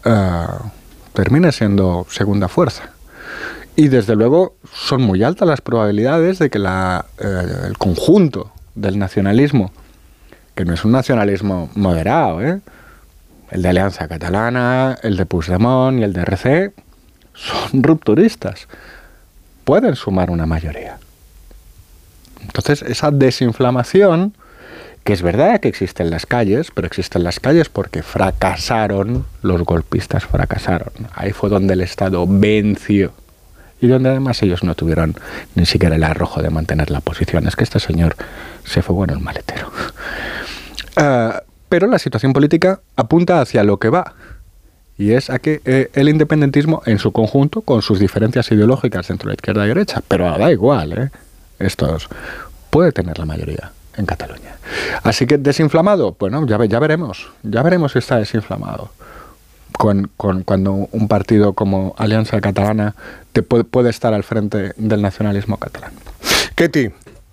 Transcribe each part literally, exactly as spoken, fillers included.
eh, termine siendo segunda fuerza. Y desde luego son muy altas las probabilidades de que la, eh, el conjunto del nacionalismo, que no es un nacionalismo moderado, ¿eh? el de Alianza Catalana, el de Puigdemont y el de R C, son rupturistas, pueden sumar una mayoría. Entonces, esa desinflamación, que es verdad que existe en las calles, pero existe en las calles porque fracasaron, los golpistas fracasaron. Ahí fue donde el Estado venció y donde además ellos no tuvieron ni siquiera el arrojo de mantener la posición. Es que este señor se fue bueno el maletero. Uh, pero la situación política apunta hacia lo que va. Y es a que eh, el independentismo en su conjunto, con sus diferencias ideológicas dentro de la izquierda y derecha, pero da igual, ¿eh? Estos puede tener la mayoría en Cataluña. Así que desinflamado, bueno, ya, ya veremos, ya veremos si está desinflamado. Con, con, cuando un partido como Alianza Catalana te puede, puede estar al frente del nacionalismo catalán. Ketty.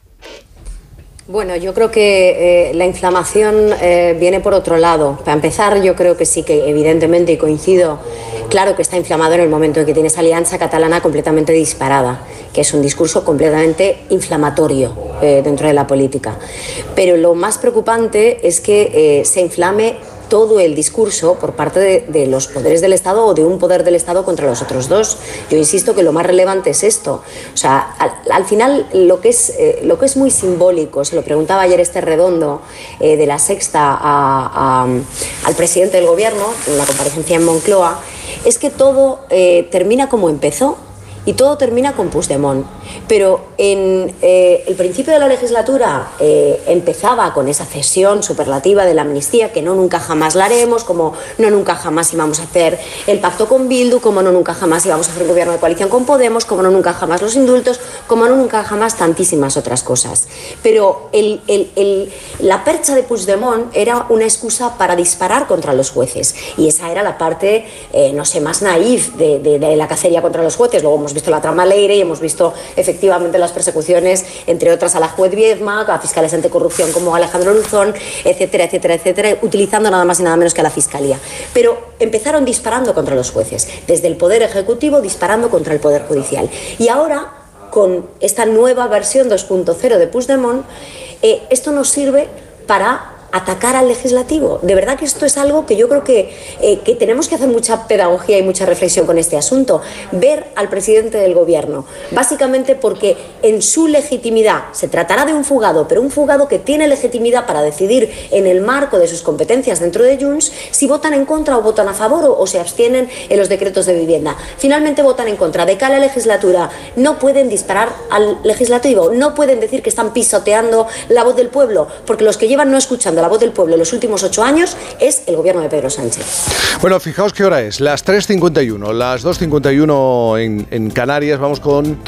Bueno, yo creo que eh, la inflamación eh, viene por otro lado. Para empezar, yo creo que sí que evidentemente, y coincido, claro que está inflamado en el momento en que tienes Alianza Catalana completamente disparada, que es un discurso completamente inflamatorio eh, dentro de la política. Pero lo más preocupante es que eh, se inflame todo el discurso por parte de, de los poderes del Estado o de un poder del Estado contra los otros dos. Yo insisto que lo más relevante es esto. O sea, al, al final lo que, es, eh, lo que es muy simbólico, se lo preguntaba ayer este Redondo eh, de La Sexta a, a, al presidente del Gobierno en la comparecencia en Moncloa, es que todo eh, termina como empezó. Y todo termina con Puigdemont. Pero en eh, el principio de la legislatura eh, empezaba con esa cesión superlativa de la amnistía, que no nunca jamás la haremos, como no nunca jamás íbamos a hacer el pacto con Bildu, como no nunca jamás íbamos a hacer un gobierno de coalición con Podemos, como no nunca jamás los indultos, como no nunca jamás tantísimas otras cosas. Pero el, el, el, la percha de Puigdemont era una excusa para disparar contra los jueces. Y esa era la parte, eh, no sé, más naif de, de, de la cacería contra los jueces. Luego hemos visto la trama Leire y hemos visto efectivamente las persecuciones, entre otras a la juez Viedma, a fiscales anticorrupción como Alejandro Luzón, etcétera, etcétera, etcétera, utilizando nada más y nada menos que a la Fiscalía. Pero empezaron disparando contra los jueces, desde el Poder Ejecutivo disparando contra el Poder Judicial. Y ahora, con esta nueva versión dos punto cero de Puigdemont, eh, esto nos sirve para atacar al legislativo. De verdad que esto es algo que yo creo que, eh, que tenemos que hacer mucha pedagogía y mucha reflexión con este asunto. Ver al presidente del gobierno, básicamente porque en su legitimidad se tratará de un fugado, pero un fugado que tiene legitimidad para decidir en el marco de sus competencias dentro de Junts si votan en contra o votan a favor o, o se abstienen en los decretos de vivienda. Finalmente votan en contra. De cara a la legislatura no pueden disparar al legislativo, no pueden decir que están pisoteando la voz del pueblo, porque los que llevan no escuchando la voz del pueblo en los últimos ocho años es el gobierno de Pedro Sánchez. Bueno, fijaos qué hora es, las tres cincuenta y uno, las dos cincuenta y uno en, en Canarias. Vamos con...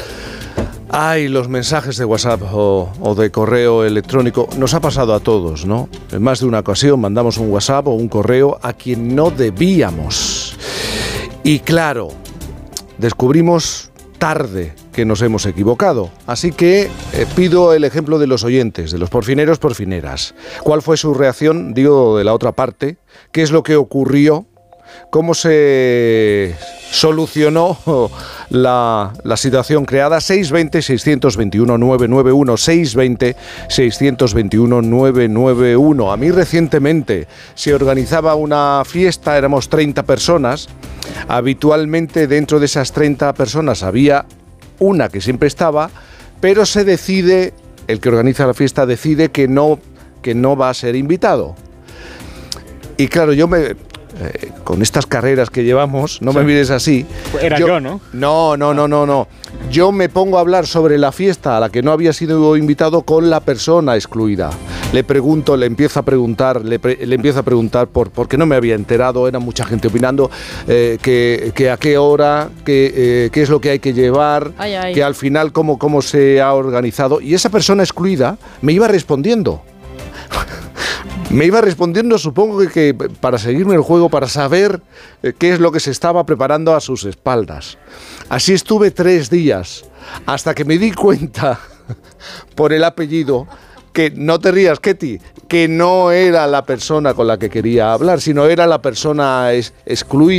Ay, los mensajes de WhatsApp o, o de correo electrónico. Nos ha pasado a todos, ¿no? En más de una ocasión mandamos un WhatsApp o un correo a quien no debíamos. Y claro, descubrimos tarde que nos hemos equivocado. Así que eh, pido el ejemplo de los oyentes, de los porfineros, porfineras. ¿Cuál fue su reacción? Digo, de la otra parte. ¿Qué es lo que ocurrió? ¿Cómo se solucionó la, la situación creada? seis veinte, seiscientos veintiuno, nueve nueve uno, seis veinte, seiscientos veintiuno, nueve nueve uno. A mí recientemente se organizaba una fiesta, éramos treinta personas. Habitualmente dentro de esas treinta personas había una que siempre estaba, pero se decide, el que organiza la fiesta decide que no, que no va a ser invitado. Y claro, yo me... Eh, con estas carreras que llevamos, no sí. me mires así. Era yo, yo, ¿no? No, no, no, no, no. Yo me pongo a hablar sobre la fiesta a la que no había sido invitado con la persona excluida. Le pregunto, le empiezo a preguntar, le, pre, le empiezo a preguntar por, por qué no me había enterado, era mucha gente opinando, eh, que, que a qué hora, que, eh, qué es lo que hay que llevar, ay, ay. que al final cómo, cómo se ha organizado. Y esa persona excluida me iba respondiendo. Me iba respondiendo, supongo que, que para seguirme el juego, para saber eh, qué es lo que se estaba preparando a sus espaldas. Así estuve tres días, hasta que me di cuenta, por el apellido, que no te rías, Ketty, que no era la persona con la que quería hablar, sino era la persona es, excluida.